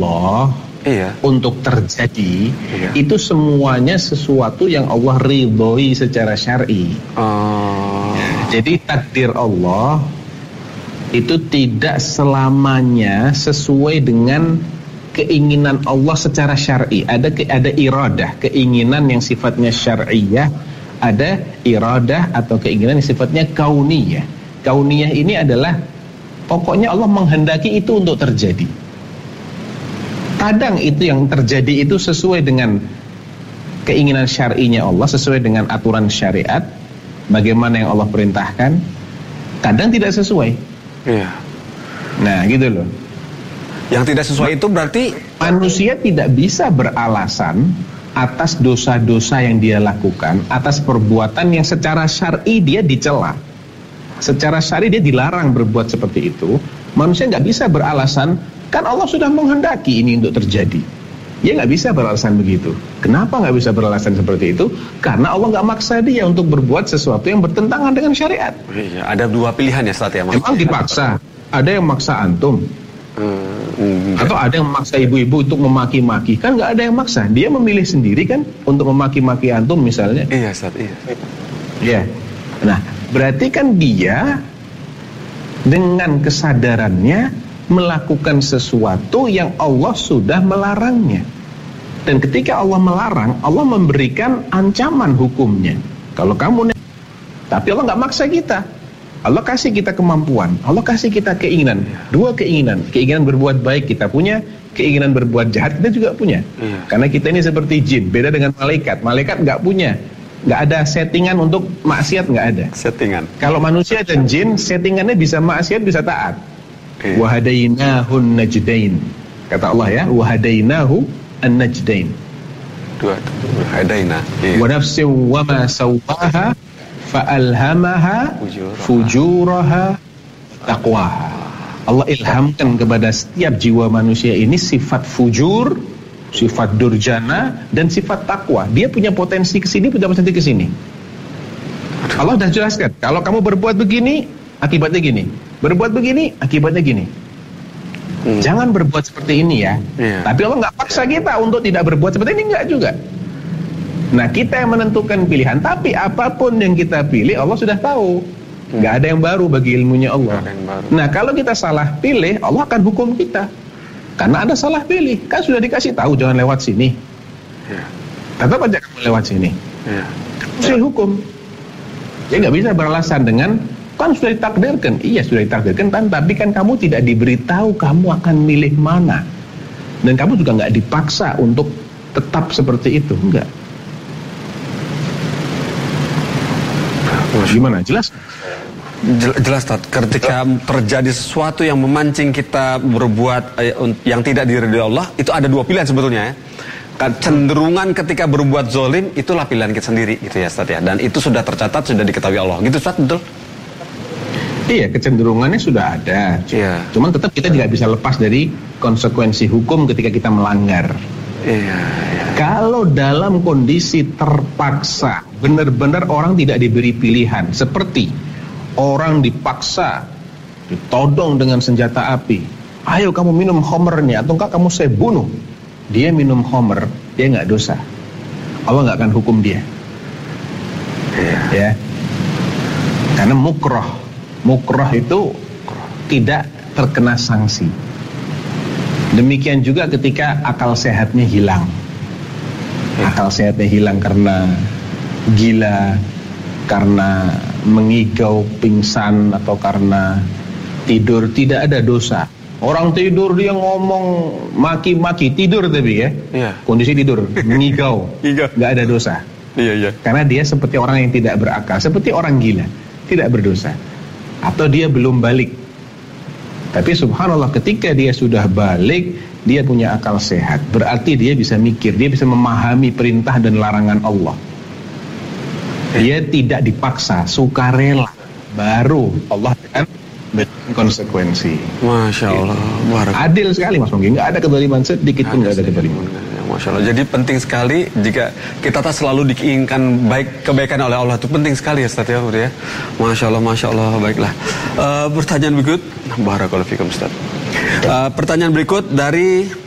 Allah untuk terjadi, itu semuanya sesuatu yang Allah ridhoi secara syar'i. Jadi takdir Allah itu tidak selamanya sesuai dengan keinginan Allah secara syar'i. Ada iradah, keinginan yang sifatnya syar'iyah, ada iradah atau keinginan yang sifatnya kauniyah. Kauniyah ini adalah pokoknya Allah menghendaki itu untuk terjadi. Kadang itu yang terjadi itu sesuai dengan keinginan syar'inya Allah, sesuai dengan aturan syariat, bagaimana yang Allah perintahkan. Kadang tidak sesuai. Nah, gitu loh. Yang tidak sesuai itu berarti manusia tidak bisa beralasan atas dosa-dosa yang dia lakukan, atas perbuatan yang secara syar'i dia dicela. Secara syar'i dia dilarang berbuat seperti itu. Manusia nggak bisa beralasan, kan Allah sudah menghendaki ini untuk terjadi. Dia nggak bisa beralasan begitu. Kenapa nggak bisa beralasan seperti itu? Karena Allah nggak maksa dia untuk berbuat sesuatu yang bertentangan dengan syariat. Ada dua pilihan ya Ustaz ya. Memang dipaksa. Ada yang maksa antum. Atau ada yang memaksa ibu-ibu untuk memaki-maki. Kan nggak ada yang maksa. Dia memilih sendiri kan untuk memaki-maki antum misalnya. Iya Ustaz, iya. Iya. Nah, berarti kan dia dengan kesadarannya melakukan sesuatu yang Allah sudah melarangnya. Dan ketika Allah melarang, Allah memberikan ancaman hukumnya. Kalau kamu, tapi Allah nggak maksa kita. Allah kasih kita kemampuan, Allah kasih kita keinginan. Dua keinginan, keinginan berbuat baik kita punya, keinginan berbuat jahat kita juga punya. Karena kita ini seperti jin, beda dengan malaikat. Malaikat nggak punya, nggak ada settingan untuk maksiat, nggak ada settingan. Kalau manusia dan jin, settingannya bisa maksiat, bisa taat. Wahadainahun najdain, kata Allah ya, wahadainahu an-najdain. Dua, hadaina. Wa nafsin wa ma sawwaha fa'alhamaha fujuraha taqwaha. Allah ilhamkan kepada setiap jiwa manusia ini sifat fujur, sifat durjana, dan sifat takwa. Dia punya potensi ke sini, punya potensi ke sini. Allah sudah jelaskan, kalau kamu berbuat begini, akibatnya gini. Berbuat begini, akibatnya gini. Jangan berbuat seperti ini ya. Tapi Allah nggak paksa kita untuk tidak berbuat seperti ini, nggak juga. Nah, kita yang menentukan pilihan. Tapi apapun yang kita pilih, Allah sudah tahu. Nggak ada yang baru bagi ilmunya Allah. Nah, kalau kita salah pilih, Allah akan hukum kita. Karena ada salah pilih. Kan sudah dikasih tahu, jangan lewat sini. Tetap aja kamu lewat sini. Saya hukum. Dia nggak bisa beralasan dengan, kan sudah ditakdirkan. Iya, sudah ditakdirkan, tapi kan kamu tidak diberitahu kamu akan milih mana. Dan kamu juga nggak dipaksa untuk tetap seperti itu. Enggak. Gimana? Jelas? Jelas, Tad. Ketika terjadi sesuatu yang memancing kita berbuat yang tidak diridhoi Allah, itu ada dua pilihan sebetulnya ya. Kecenderungan ketika berbuat zolim, itulah pilihan kita sendiri gitu ya, Tad ya. Dan itu sudah tercatat, sudah diketahui Allah. Gitu, Tad, betul? Iya, kecenderungannya sudah ada. Cuman tetap kita tidak bisa lepas dari konsekuensi hukum ketika kita melanggar. Kalau dalam kondisi terpaksa, benar-benar orang tidak diberi pilihan, seperti orang dipaksa, ditodong dengan senjata api, ayo kamu minum khamrnya, atau enggak kamu saya bunuh. Dia minum khamr, dia nggak dosa. Allah nggak akan hukum dia. Ya, karena mukrah itu tidak terkena sanksi. Demikian juga ketika akal sehatnya hilang. Akal sehatnya hilang karena gila, karena mengigau, pingsan, atau karena tidur, tidak ada dosa. Orang tidur dia ngomong maki-maki, tidur tapi ya. Kondisi tidur, mengigau, nggak ada dosa. Karena dia seperti orang yang tidak berakal, seperti orang gila, tidak berdosa. Atau dia belum balik. Tapi subhanallah, ketika dia sudah balik, dia punya akal sehat. Berarti dia bisa mikir, dia bisa memahami perintah dan larangan Allah. Dia tidak dipaksa, sukarela. Baru Allah akan konsekuensi. Masya Allah. Adil sekali Mas Mungkin, nggak ada kezaliman sedikit pun, nggak ada kezaliman. Masya Allah. Jadi penting sekali jika kita tak selalu diinginkan kebaikan oleh Allah, itu penting sekali ya Ustaz ya. Masya Allah, Masya Allah. Baiklah. Pertanyaan berikut. Barakallahu fikum Ustaz. Pertanyaan berikut dari